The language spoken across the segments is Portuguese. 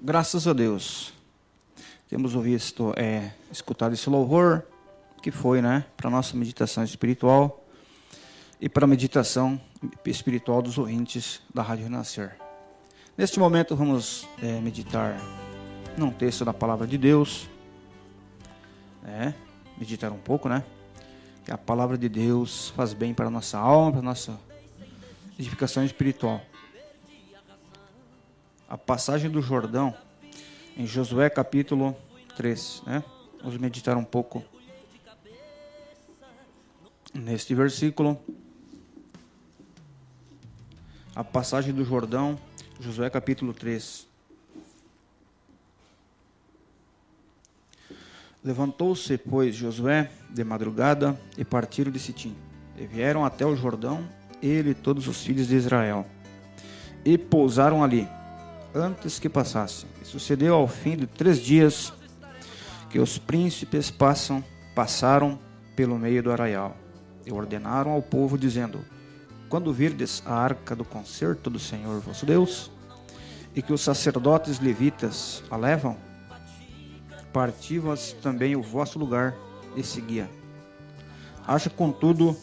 Graças a Deus, temos escutado esse louvor, que foi, para a nossa meditação espiritual e para a meditação espiritual dos ouvintes da Rádio Renascer. Neste momento vamos meditar num texto da Palavra de Deus, meditar um pouco, que a Palavra de Deus faz bem para a nossa alma, para a nossa edificação espiritual. A passagem do Jordão, em Josué capítulo 3, Vamos meditar um pouco neste versículo. A passagem do Jordão, Josué capítulo 3. Levantou-se, pois, Josué de madrugada e partiram de Sitim. E vieram até o Jordão, ele e todos os filhos de Israel, e pousaram ali, antes que passasse. E sucedeu ao fim de 3 dias que os príncipes passaram pelo meio do arraial e ordenaram ao povo, dizendo: quando virdes a arca do concerto do Senhor vosso Deus, e que os sacerdotes levitas a levam, parti-vos também o vosso lugar e seguia. Haja, contudo,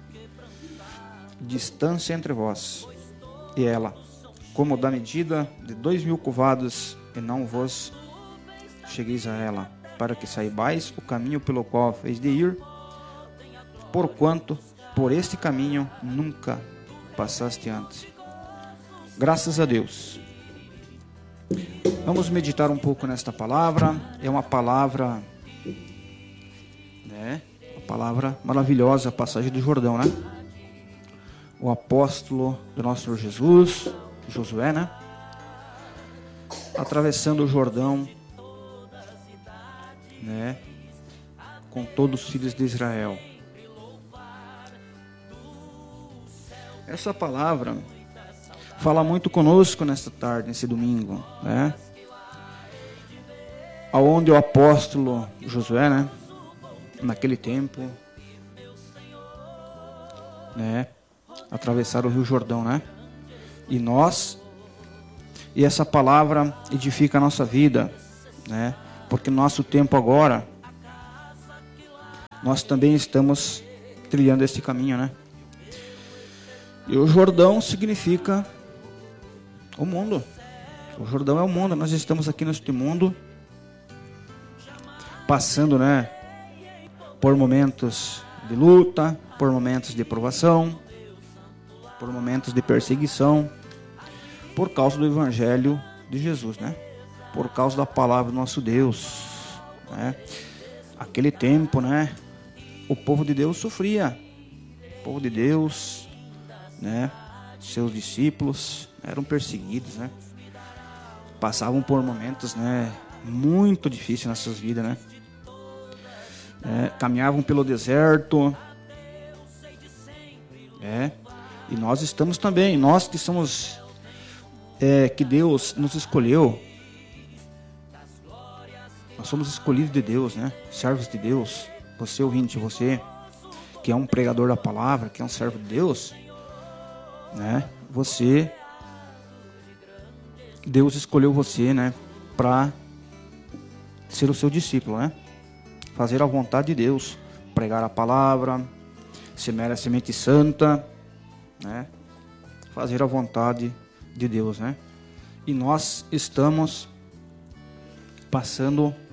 distância entre vós e ela, como da medida de 2.000 covados, e não vos chegueis a ela, para que saibais o caminho pelo qual fez de ir, porquanto por este caminho nunca passaste antes. Graças a Deus. Vamos meditar um pouco nesta palavra. É uma palavra, uma palavra maravilhosa, a passagem do Jordão, O apóstolo do nosso Senhor Jesus, Josué, atravessando o Jordão, com todos os filhos de Israel. Essa palavra fala muito conosco nesta tarde, nesse domingo, aonde o apóstolo Josué, naquele tempo, atravessaram o Rio Jordão, E essa palavra edifica a nossa vida, Porque no nosso tempo agora, nós também estamos trilhando esse caminho, E o Jordão significa o mundo. O Jordão é o mundo. Nós estamos aqui neste mundo, passando, por momentos de luta, por momentos de provação, por momentos de perseguição, por causa do Evangelho de Jesus, Por causa da palavra do nosso Deus, Aquele tempo, o povo de Deus sofria. O povo de Deus, seus discípulos eram perseguidos, Passavam por momentos, muito difíceis nas suas vidas, Caminhavam pelo deserto, E nós estamos também, nós que somos, que Deus nos escolheu, nós somos escolhidos de Deus, servos de Deus. Você ouvinte, você que é um pregador da palavra, que é um servo de Deus, Deus escolheu você, para ser o seu discípulo, Fazer a vontade de Deus, pregar a palavra, semear a semente santa, Fazer a vontade de Deus, E nós estamos passando,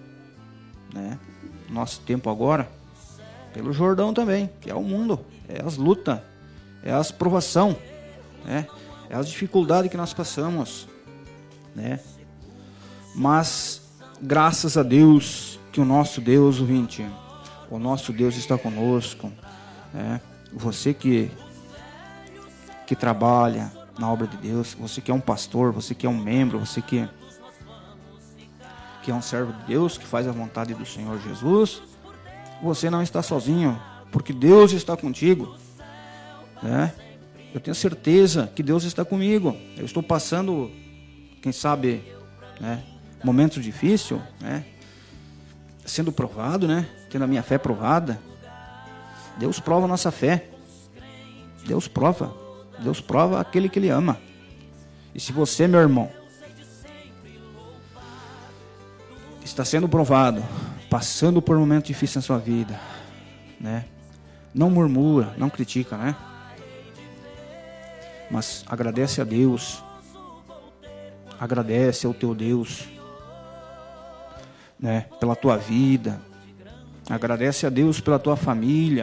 nosso tempo agora, pelo Jordão também, que é o mundo, é as lutas, é as provação, é as dificuldades que nós passamos, Mas, graças a Deus, que o nosso Deus, ouvinte, o nosso Deus está conosco, Você que trabalha na obra de Deus, você que é um pastor, você que é um membro, você que é um servo de Deus, que faz a vontade do Senhor Jesus, você não está sozinho, porque Deus está contigo, Eu tenho certeza que Deus está comigo. Eu estou passando, quem sabe, momentos difíceis, sendo provado, tendo a minha fé provada. Deus prova a nossa fé. Deus prova aquele que Ele ama. E se você, meu irmão, está sendo provado, passando por um momento difícil na sua vida, né? Não murmura, não critica, né? Mas agradece a Deus, agradece ao teu Deus, né? Pela tua vida, agradece a Deus pela tua família,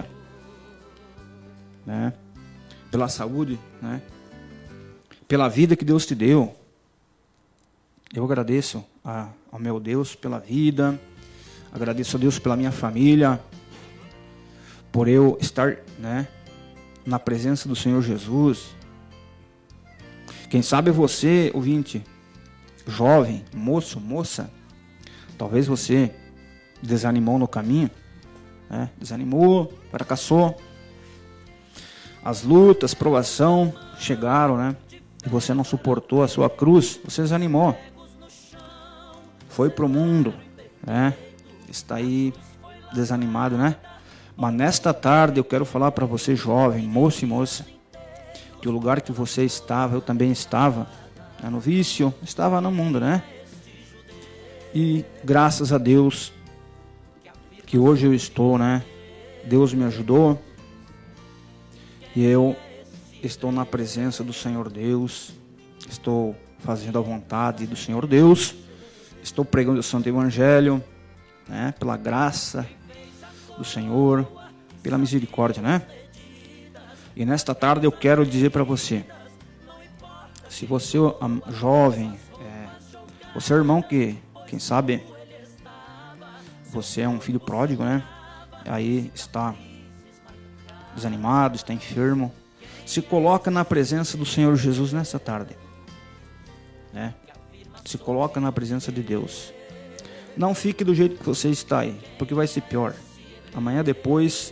né? Pela saúde, né? Pela vida que Deus te deu. Eu agradeço ao meu Deus pela vida, agradeço a Deus pela minha família, por eu estar, né, na presença do Senhor Jesus. Quem sabe você, ouvinte, jovem, moço, moça, talvez você desanimou no caminho, né? Desanimou, fracassou. As lutas, provação chegaram, né? E você não suportou a sua cruz, você desanimou. Foi pro mundo, né? Está aí desanimado, né? Mas nesta tarde eu quero falar para você, jovem, moço e moça, que o lugar que você estava, eu também estava, né? No vício, estava no mundo, né? E graças a Deus que hoje eu estou, né? Deus me ajudou e eu estou na presença do Senhor Deus, estou fazendo a vontade do Senhor Deus, estou pregando o Santo Evangelho, né? Pela graça do Senhor, pela misericórdia, né? E nesta tarde eu quero dizer para você, se você é jovem, você é irmão que, quem sabe, você é um filho pródigo, né? Aí está desanimado, está enfermo, se coloca na presença do Senhor Jesus nessa tarde, né? Se coloca na presença de Deus. Não fique do jeito que você está aí, porque vai ser pior. Amanhã depois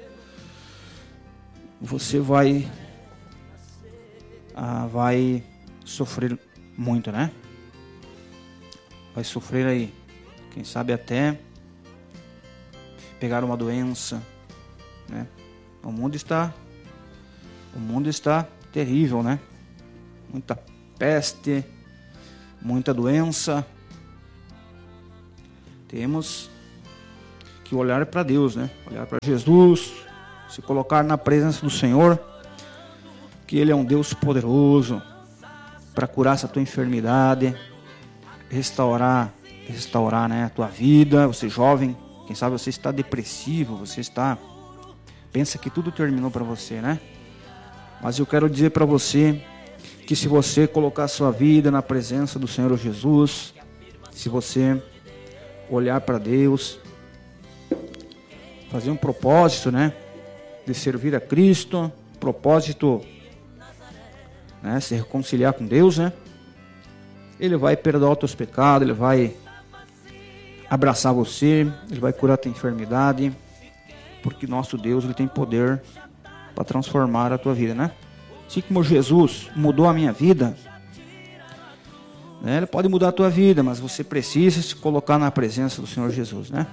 você vai sofrer muito, né? Vai sofrer aí, quem sabe até pegar uma doença, né? O mundo está terrível, né? Muita peste, muita doença. Temos que olhar para Deus, né? Olhar para Jesus, se colocar na presença do Senhor, que Ele é um Deus poderoso para curar essa tua enfermidade, restaurar, né, a tua vida. Você jovem, quem sabe você está depressivo, pensa que tudo terminou para você, né? Mas eu quero dizer para você que se você colocar a sua vida na presença do Senhor Jesus, se você olhar para Deus, fazer um propósito, né, de servir a Cristo, propósito, né, se reconciliar com Deus, né? Ele vai perdoar os teus pecados, Ele vai abraçar você, Ele vai curar a tua enfermidade, porque nosso Deus, Ele tem poder para transformar a tua vida, né? Assim como Jesus mudou a minha vida, né? Ele pode mudar a tua vida, mas você precisa se colocar na presença do Senhor Jesus, né?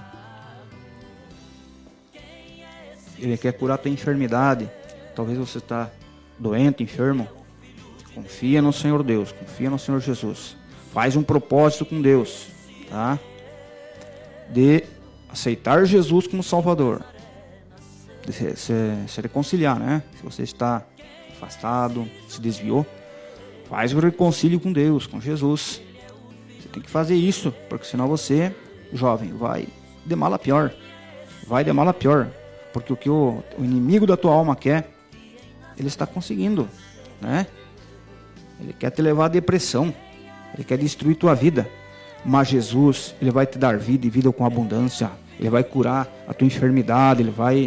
Ele quer curar a tua enfermidade. Talvez você está doente, enfermo. Confia no Senhor Deus, confia no Senhor Jesus. Faz um propósito com Deus, tá? De aceitar Jesus como Salvador. De se reconciliar, né? Se você está afastado, se desviou, faz o reconcílio com Deus, com Jesus. Você tem que fazer isso, porque senão você, jovem, vai de mal a pior. Vai de mal a pior. Porque o que o inimigo da tua alma quer, ele está conseguindo, né? Ele quer te levar à depressão. Ele quer destruir tua vida. Mas Jesus, Ele vai te dar vida e vida com abundância. Ele vai curar a tua enfermidade. Ele vai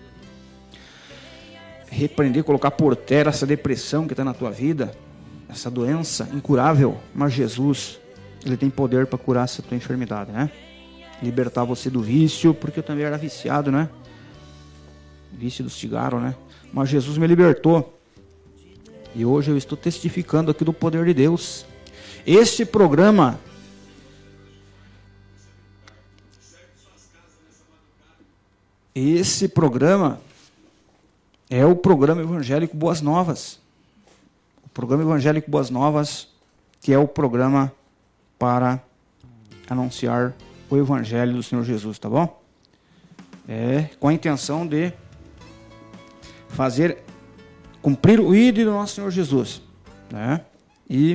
repreender, colocar por terra essa depressão que está na tua vida. Essa doença incurável. Mas Jesus, Ele tem poder para curar essa tua enfermidade, né? Libertar você do vício, porque eu também era viciado, né? Vício do cigarro, né? Mas Jesus me libertou. E hoje eu estou testificando aqui do poder de Deus. Este programa é o programa Evangélico Boas Novas. O programa Evangélico Boas Novas, que é o programa para anunciar o Evangelho do Senhor Jesus, tá bom? Com a intenção de cumprir o ID do nosso Senhor Jesus, né? E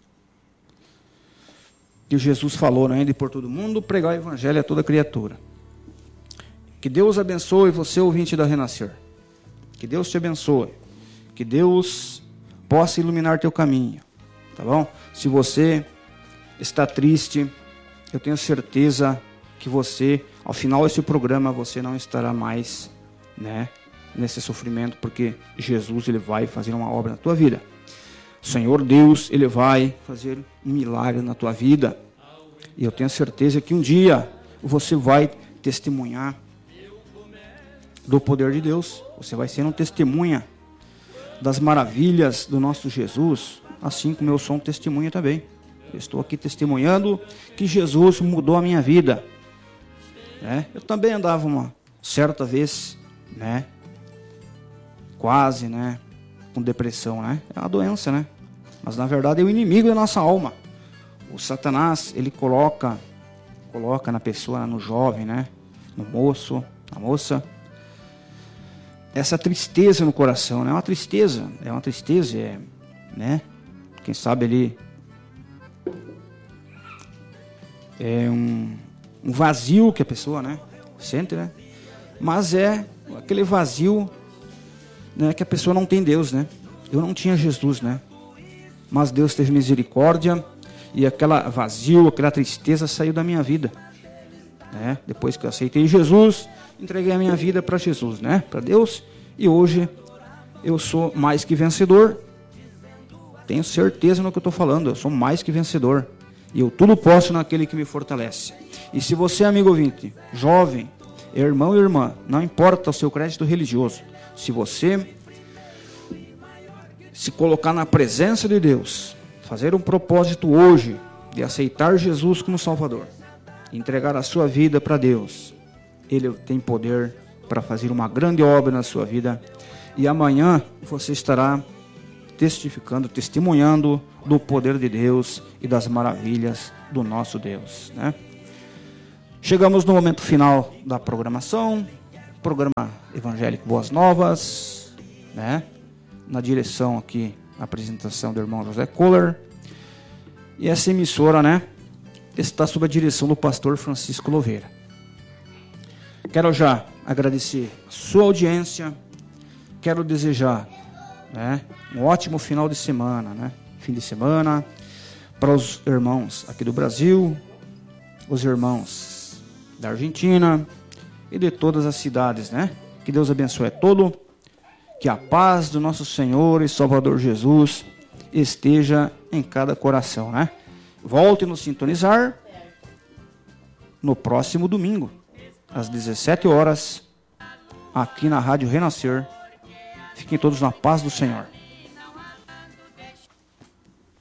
que Jesus falou, né? De por todo mundo pregar o Evangelho a toda criatura. Que Deus abençoe você, ouvinte da Renascer. Que Deus te abençoe. Que Deus possa iluminar teu caminho, tá bom? Se você está triste, eu tenho certeza que você, ao final desse programa, você não estará mais, né, nesse sofrimento, porque Jesus, ele vai fazer uma obra na tua vida. O Senhor Deus, ele vai fazer um milagre na tua vida. E eu tenho certeza que um dia você vai testemunhar do poder de Deus. Você vai ser um testemunha das maravilhas do nosso Jesus, assim como eu sou um testemunha também. Eu estou aqui testemunhando que Jesus mudou a minha vida. Eu também andava uma certa vez, né, quase, né, com depressão, né? É uma doença, né? Mas na verdade é o inimigo da nossa alma. O Satanás, ele coloca na pessoa, no jovem, né, no moço, na moça, essa tristeza no coração, né? É uma tristeza, né? Quem sabe ali é um vazio que a pessoa, né, sente, né? Mas é aquele vazio, né, que a pessoa não tem Deus, né? Eu não tinha Jesus, né? Mas Deus teve misericórdia e aquela vazio, aquela tristeza saiu da minha vida, né? Depois que eu aceitei Jesus, entreguei a minha vida para Jesus, né? Para Deus, e hoje eu sou mais que vencedor. Tenho certeza no que eu estou falando, eu sou mais que vencedor. E eu tudo posso naquele que me fortalece. E se você, amigo ouvinte, jovem, irmão e irmã, não importa o seu crédito religioso, se você se colocar na presença de Deus, fazer um propósito hoje de aceitar Jesus como Salvador, entregar a sua vida para Deus, Ele tem poder para fazer uma grande obra na sua vida. E amanhã você estará testemunhando do poder de Deus e das maravilhas do nosso Deus, né? Chegamos no momento final da programação, programa Evangélico Boas Novas, né? Na direção aqui, a apresentação do irmão José Kohler. E essa emissora, né, está sob a direção do pastor Francisco Louveira. Quero já agradecer a sua audiência, quero desejar, né, um ótimo final de semana, né? Fim de semana para os irmãos aqui do Brasil, os irmãos da Argentina e de todas as cidades, né? Que Deus abençoe a todo, que a paz do nosso Senhor e Salvador Jesus esteja em cada coração, né? Volte a nos sintonizar no próximo domingo, às 17 horas, aqui na Rádio Renascer. Fiquem todos na paz do Senhor.